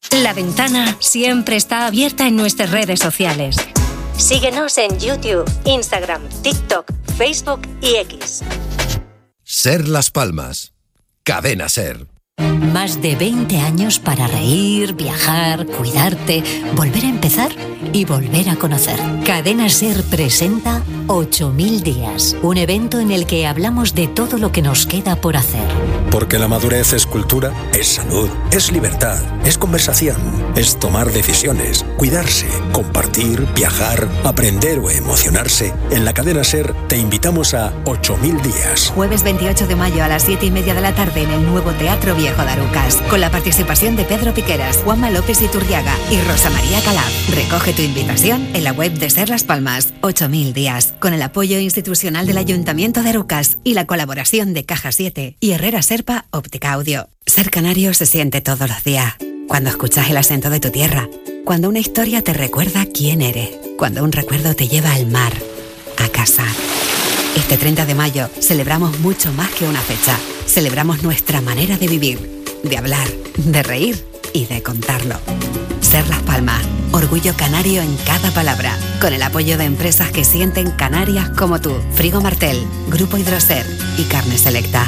La Ventana siempre está abierta en nuestras redes sociales. Síguenos en YouTube, Instagram, TikTok, Facebook y X. Ser Las Palmas. Cadena Ser. Más de 20 años para reír, viajar, cuidarte, volver a empezar y volver a conocer. Cadena Ser presenta 8000 días, un evento en el que hablamos de todo lo que nos queda por hacer. Porque la madurez es cultura, es salud, es libertad, es conversación, es tomar decisiones, cuidarse, compartir, viajar, aprender o emocionarse. En la Cadena Ser te invitamos a 8000 días. Jueves 28 de mayo a las 7:30 de la tarde en el nuevo Teatro Viejo de Arucas, con la participación de Pedro Piqueras, Juanma López Iturriaga y Rosa María Calab. Recoge tu invitación en la web de Ser Las Palmas. 8000 días, con el apoyo institucional del Ayuntamiento de Arucas y la colaboración de Caja 7 y Herrera Serpa Óptica Audio. Ser canario se siente todos los días. Cuando escuchas el acento de tu tierra, cuando una historia te recuerda quién eres, cuando un recuerdo te lleva al mar, a casa. Este 30 de mayo celebramos mucho más que una fecha. Celebramos nuestra manera de vivir, de hablar, de reír y de contarlo. Ser Las Palmas, orgullo canario en cada palabra, con el apoyo de empresas que sienten Canarias como tú. Frigo Martel, Grupo Hidroser y Carne Selecta.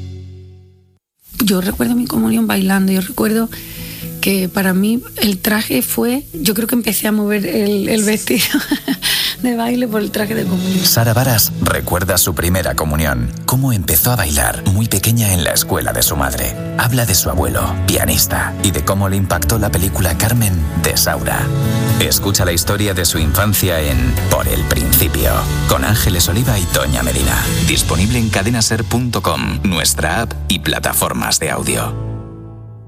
Yo recuerdo mi comunión bailando, yo recuerdo que para mí el traje fue, yo creo que empecé a mover el vestido de baile por el traje de comunión. Sara Varas recuerda su primera comunión, cómo empezó a bailar muy pequeña en la escuela de su madre. Habla de su abuelo, pianista, y de cómo le impactó la película Carmen de Saura. Escucha la historia de su infancia en Por el Principio, con Ángeles Oliva y Toña Medina. Disponible en cadenaser.com, nuestra app y plataformas de audio.